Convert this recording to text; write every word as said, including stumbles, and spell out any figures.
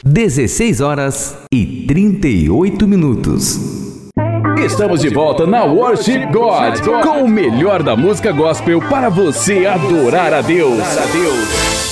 dezesseis horas e trinta e oito minutos. Estamos de volta na Worship God, com o melhor da música gospel para você adorar a Deus.